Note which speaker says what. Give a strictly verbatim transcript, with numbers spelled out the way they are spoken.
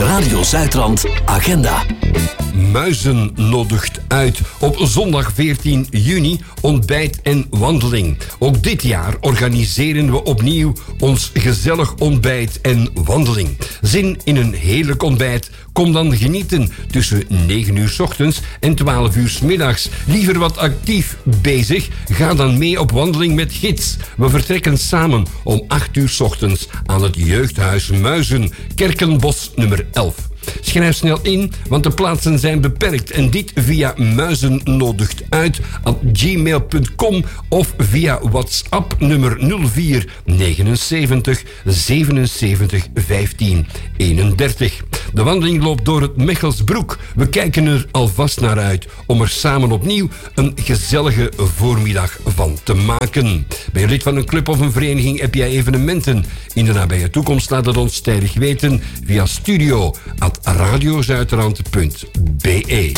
Speaker 1: Radio Zuidrand Agenda.
Speaker 2: Muizen nodigt uit op zondag veertien juni ontbijt en wandeling. Ook dit jaar organiseren we opnieuw ons gezellig ontbijt en wandeling. Zin in een heerlijk ontbijt? Kom dan genieten tussen negen uur 's ochtends en twaalf uur 's middags. Liever wat actief bezig? Ga dan mee op wandeling met gids. We vertrekken samen om acht uur 's ochtends aan het Jeugdhuis Muizen, Kerkenbos nummer elf. Schrijf snel in, want de plaatsen zijn beperkt. En dit via muizennodigeduit at gmail punt com of via WhatsApp nummer nul vier negenenzeventig zevenenzeventig vijftien eenendertig. De wandeling loopt door het Mechelsbroek. We kijken er alvast naar uit om er samen opnieuw een gezellige voormiddag van te maken. Ben je lid van een club of een vereniging? Heb jij evenementen in de nabije toekomst? Laat het ons tijdig weten via studio at radiozuiderland punt be.